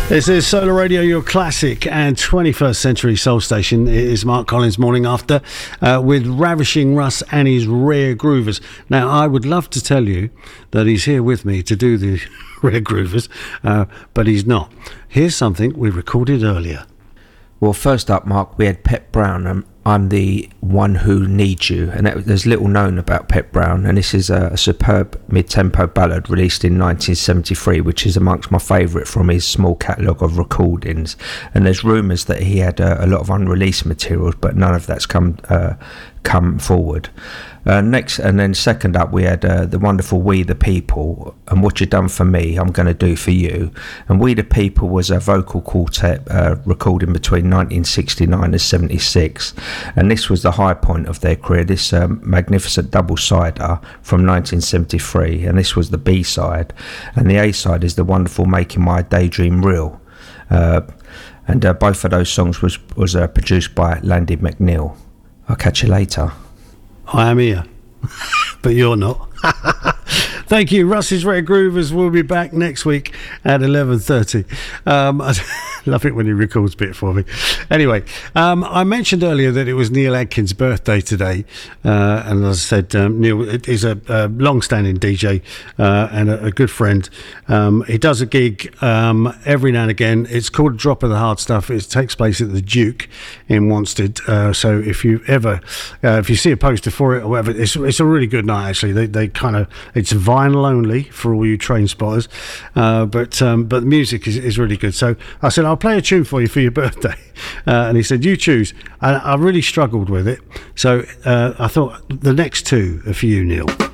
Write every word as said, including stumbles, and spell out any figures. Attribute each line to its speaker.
Speaker 1: This is Solar Radio, your classic and twenty-first century soul station. It is Mark Collins Morning After uh, with Ravishing Russ and his Rare Groovers. Now, I would love to tell you that he's here with me to do the Rare Groovers, uh, but he's not. Here's something we recorded earlier.
Speaker 2: Well, first up, Mark, we had Pet Brown, and I'm the One Who Needs You, and that, there's little known about Pet Brown, and this is a, a superb mid-tempo ballad released in nineteen seventy-three, which is amongst my favourite from his small catalogue of recordings. And there's rumours that he had uh, a lot of unreleased materials, but none of that's come uh, come forward. Uh, next, and then second up, we had uh, the wonderful We the People, and What You Done For Me, I'm Gonna Do For You. And We the People was a vocal quartet uh, recording between nineteen sixty-nine and seventy-six, and this was the high point of their career, this um, magnificent double-sider from nineteen seventy-three, and this was the B-side, and the A-side is the wonderful Making My Daydream Real. Uh, and uh, both of those songs was, was uh, produced by Landy McNeil. I'll catch you later.
Speaker 1: I am here, but you're not. Thank you. Russ's Rare Groovers will be back next week at eleven thirty. Um, I love it when he records a bit for me. Anyway, um, I mentioned earlier that it was Neil Adkins' birthday today. Uh, and as I said, um, Neil is a, a long-standing D J uh, and a, a good friend. Um, he does a gig um, every now and again. It's called Drop of the Hard Stuff. It takes place at the Duke in Wanstead. Uh, so if you ever, uh, if you see a poster for it or whatever, it's, it's a really good night, actually. They, they kind of, it's vinyl only for all you train spotters, uh, but um, but the music is, is really good. So I said, I'll play a tune for you for your birthday, uh, and he said, you choose. And I really struggled with it, so uh, I thought the next two are for you, Neil.